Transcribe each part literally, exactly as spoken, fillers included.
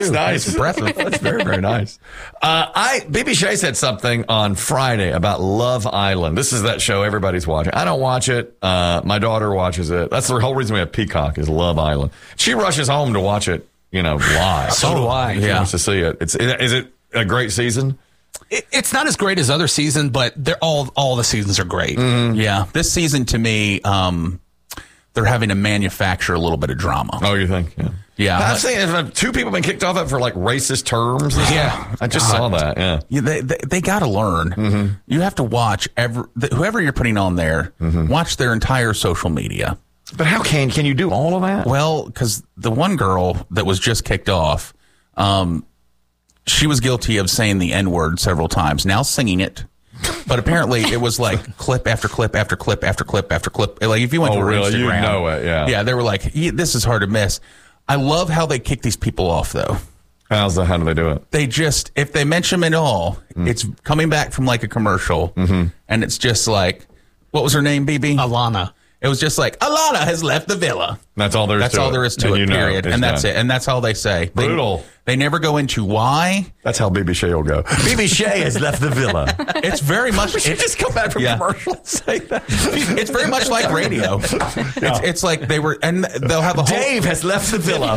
It's nice. It's impressive. That's very, very nice. Uh, I B B Shea said something on Friday about Love Island. This is that show everybody's watching. I don't watch it. Uh, my daughter watches it. That's the whole reason we have Peacock is Love Island. She rushes home to watch it, you know, live. So do I. She Yeah. wants to see it. It's is it a great season? It, it's not as great as other seasons, but they're all all the seasons are great. Mm-hmm. Yeah, this season to me, um, they're having to manufacture a little bit of drama. Oh, you think? Yeah. Yeah, I've seen if two people been kicked off it for like racist terms. and Yeah. stuff. I just saw that. Yeah. Yeah, they they, they got to learn. Mm-hmm. You have to watch every the, whoever you're putting on there. Mm-hmm. Watch their entire social media. But how can can you do all of that? Well, because the one girl that was just kicked off, um, she was guilty of saying the N word several times. Now singing it. But apparently it was like clip after clip after clip after clip after clip. Like if you went Oh, to her really? You Instagram, know it, yeah. Yeah, they were like, yeah, this is hard to miss. I love how they kick these people off, though. How's the, how do they do it? They just, if they mention them at all, Mm. it's coming back from like a commercial. Mm-hmm. And it's just like, what was her name, B B? Alana. It was just like, Alana has left the villa. That's all there is That's to all it. there is to And it, you know period. it's And that's done. it. And that's all they say. They- Brutal. They, never go into why. That's how B B Shea will go. B B Shea has left the villa. It's very much. We should just come back from Yeah. commercial and say that. It's very much like radio. It's, it's like they were, and they'll have the whole. Dave has left the villa.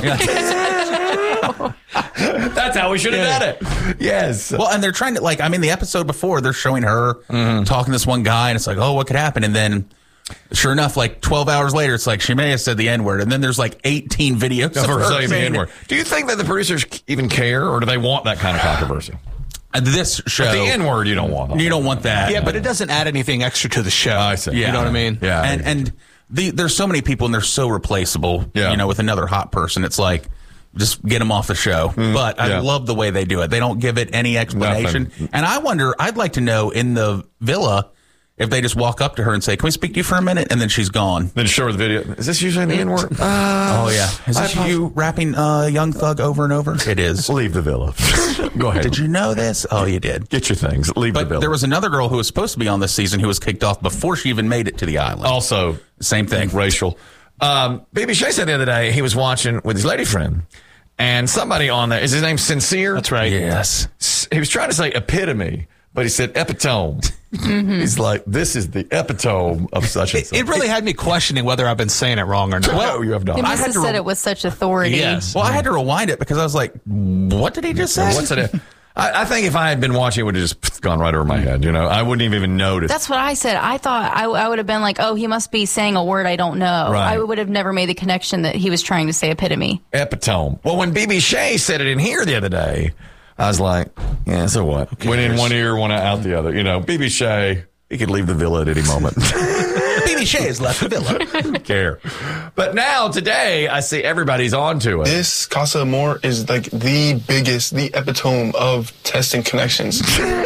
That's how we should have done it. Yes. Well, and they're trying to, like, I mean, the episode before, they're showing her Mm-hmm. talking to this one guy, and it's like, oh, what could happen? And then, sure enough, like twelve hours later, it's like, she may have said the N word. And then there's like eighteen videos of Of her her saying the saying N-word. Do you think that the producers even care, or do they want that kind of controversy? it. This show. The N-word, you don't want. You don't want that. Yeah, but it doesn't add anything extra to the show. I see. Yeah. You know what I mean? Yeah. And, and the, there's so many people, and they're so replaceable, Yeah. you know, with another hot person. It's like, just get them off the show. But I yeah. love the way they do it. They don't give it any explanation. Nothing. And I wonder, I'd like to know in the villa if they just walk up to her and say, can we speak to you for a minute? And then she's gone. Then show her the video. Is this usually the N-word? Uh, Oh, yeah. Is this I- you rapping uh, Young Thug over and over? It is. Leave the villa. Go ahead. Did you know this? Oh, you did. Get your things. Leave the But villa. there was another girl who was supposed to be on this season who was kicked off before she even made it to the island. also Same thing. racial. Um, B B Shea said the other day he was watching with his lady friend, and somebody on there, is his name Sincere? That's right. Yes. S- He was trying to say epitome, but he said epitome. He's like, this is the epitome of such and It, such. it really had me questioning whether I've been saying it wrong or not. No, you have not. He I must had have to said re- it with such authority. Yes. Well, I had to rewind it because I was like, what did he just say? What's it? I, I think if I had been watching, it would have just gone right over my head. You know, I wouldn't have even noticed. That's what I said. I thought I, I would have been like, oh, he must be saying a word I don't know. Right. I would have never made the connection that he was trying to say epitome. Epitome. Well, when B B Shea said it in here the other day, I was like, yeah, so what? Went in one ear, one out the other. You know, B B Shea, he could leave the villa at any moment. B B Shea has left the villa. Don't care. But now, today, I see everybody's on to it. This Casa Amor is like the biggest, the epitome of testing connections.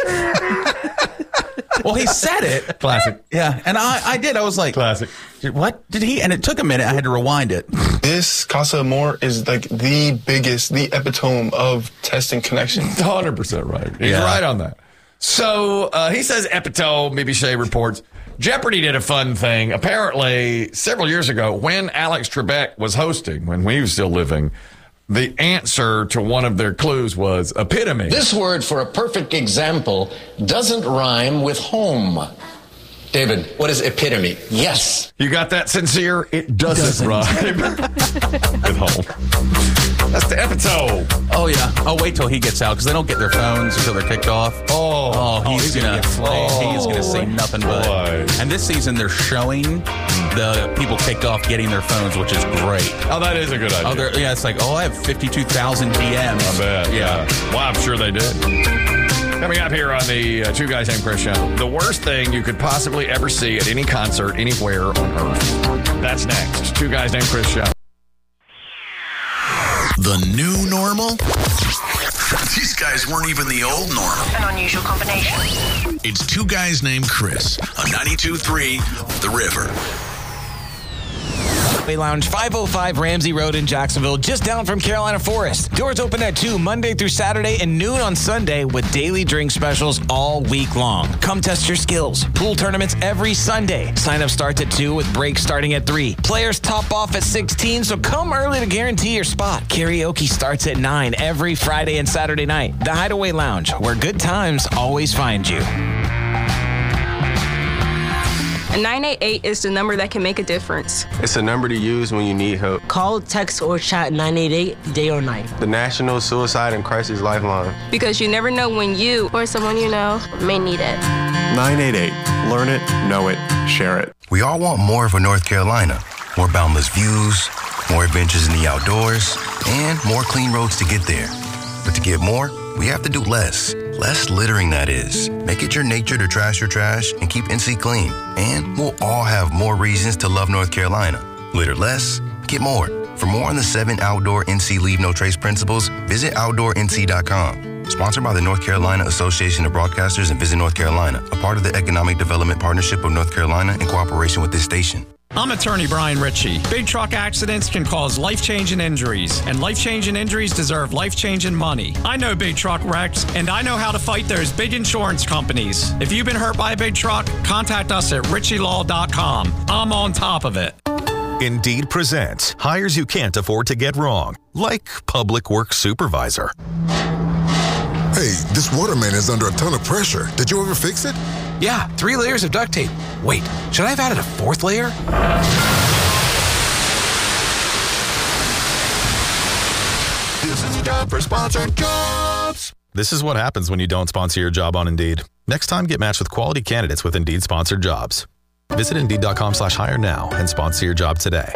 Well, he said it. Classic. Yeah, and I, I did. I was like, Classic. what did he? And it took a minute. I had to rewind it. This Casa Amor is like the biggest, the epitome of testing connections. one hundred percent right. He's Yeah. right on that. So uh, he says epitome, B B Shea reports. Jeopardy did a fun thing. Apparently, several years ago, when Alex Trebek was hosting, when we was still living, the answer to one of their clues was epitome. This word for a perfect example doesn't rhyme with home. David, what is epitome? Yes. You got that, Sincere? It doesn't, rhyme with home. That's the epitome. Oh yeah. I'll wait till he gets out because they don't get their phones until they're kicked off. Oh. oh, he's, he's gonna gonna, get flamed. he's gonna say nothing but. Boy. And this season they're showing the people kicked off getting their phones, which is great. Oh, that is a good idea. Oh, they're, yeah. It's like, oh, I have fifty-two thousand D Ms. I bet. Yeah. Well, I'm sure they did. Coming up here on the uh, Two Guys Named Chris show, the worst thing you could possibly ever see at any concert anywhere on Earth. That's next. Two Guys Named Chris show. The new normal? These guys weren't even the old normal. An unusual combination. It's Two Guys Named Chris on ninety-two point three The River. Hideaway Lounge, five oh five Ramsey Road in Jacksonville, just down from Carolina Forest. Doors open at two Monday through Saturday and noon on Sunday with daily drink specials all week long. Come test your skills. Pool tournaments every Sunday. Sign up starts at two with breaks starting at three. Players top off at sixteen, so come early to guarantee your spot. Karaoke starts at nine every Friday and Saturday night. The Hideaway Lounge, where good times always find you. nine eight eight is the number that can make a difference. It's a number to use when you need help. Call, text, or chat nine eight eight day or night. The National Suicide and Crisis Lifeline. Because you never know when you or someone you know may need it. nine eight eight. Learn it, know it, share it. We all want more for North Carolina. More boundless views, more adventures in the outdoors, and more clean roads to get there. But to get more, we have to do less. Less littering, that is. Make it your nature to trash your trash and keep N C clean. And we'll all have more reasons to love North Carolina. Litter less, get more. For more on the seven outdoor N C Leave No Trace principles, visit outdoor N C dot com. Sponsored by the North Carolina Association of Broadcasters and Visit North Carolina, a part of the Economic Development Partnership of North Carolina in cooperation with this station. I'm attorney Brian Ritchie. Big truck accidents can cause life-changing injuries, and life-changing injuries deserve life-changing money. I know big truck wrecks, and I know how to fight those big insurance companies. If you've been hurt by a big truck, contact us at ritchie law dot com. I'm on top of it. Indeed presents hires you can't afford to get wrong, like public works supervisor. Hey, this waterman is under a ton of pressure. Did you ever fix it? Yeah, three layers of duct tape. Wait, should I have added a fourth layer? This is a job for sponsored jobs. This is what happens when you don't sponsor your job on Indeed. Next time, get matched with quality candidates with Indeed sponsored jobs. Visit Indeed.com slash hire now and sponsor your job today.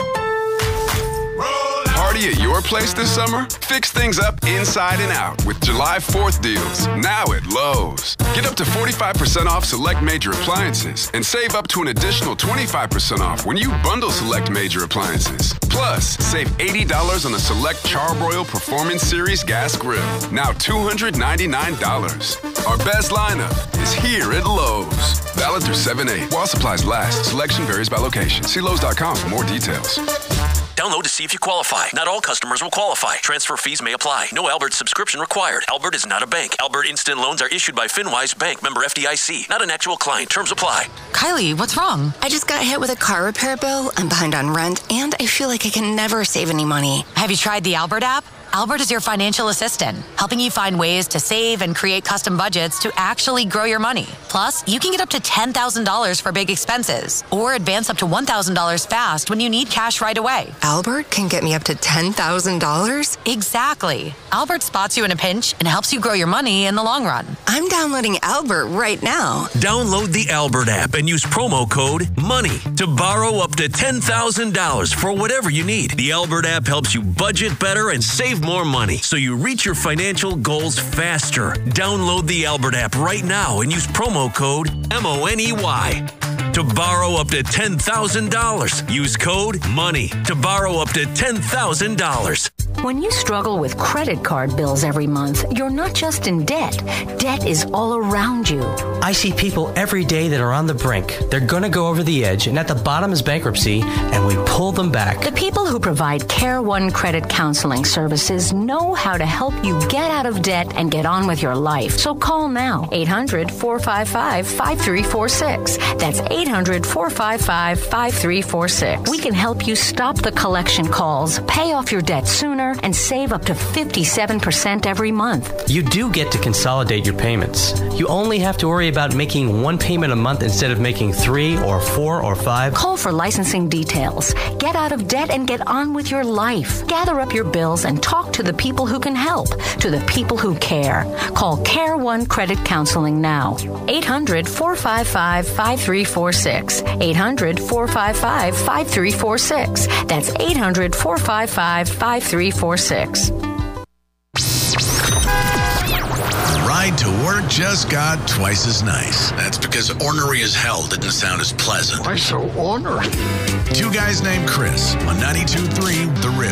Party at your place this summer? Fix things up inside and out with July fourth deals, now at Lowe's. Get up to forty-five percent off select major appliances and save up to an additional twenty-five percent off when you bundle select major appliances. Plus, save eighty dollars on the select Charbroil Performance Series gas grill, now two hundred ninety-nine dollars. Our best lineup is here at Lowe's. Valid through seven eight. While supplies last, selection varies by location. See Lowe's dot com for more details. Download to see if you qualify. Not all customers will qualify. Transfer fees may apply. No Albert subscription required. Albert is not a bank. Albert Instant Loans are issued by FinWise Bank, member F D I C. Not an actual client. Terms apply. Kylie, what's wrong? I just got hit with a car repair bill. I'm behind on rent, and I feel like I can never save any money. Have you tried the Albert app? Albert is your financial assistant, helping you find ways to save and create custom budgets to actually grow your money. Plus, you can get up to ten thousand dollars for big expenses or advance up to one thousand dollars fast when you need cash right away. Albert can get me up to ten thousand dollars? Exactly. Albert spots you in a pinch and helps you grow your money in the long run. I'm downloading Albert right now. Download the Albert app and use promo code MONEY to borrow up to ten thousand dollars for whatever you need. The Albert app helps you budget better and save more money so you reach your financial goals faster. Download the Albert app right now and use promo code M O N E Y to borrow up to ten thousand dollars. Use code MONEY to borrow up to ten thousand dollars. When you struggle with credit card bills every month, you're not just in debt. Debt is all around you. I see people every day that are on the brink. They're going to go over the edge, and at the bottom is bankruptcy, and we pull them back. The people who provide Care One Credit Counseling Services know how to help you get out of debt and get on with your life. So call now, eight hundred, four five five, five three four six. That's eight hundred, four five five, five three four six. We can help you stop the collection calls, pay off your debt sooner, and save up to fifty-seven percent every month. You do get to consolidate your payments. You only have to worry about making one payment a month instead of making three or four or five. Call for licensing details. Get out of debt and get on with your life. Gather up your bills and talk to the people who can help, to the people who care. Call Care One Credit Counseling now. eight hundred, four five five, five three four six. eight hundred, four five five, five three four six. That's eight hundred, four five five, five three four six. Ride to work just got twice as nice. That's because ornery as hell didn't sound as pleasant. Why so ornery? Two guys named Chris on ninety-two point three The Riv.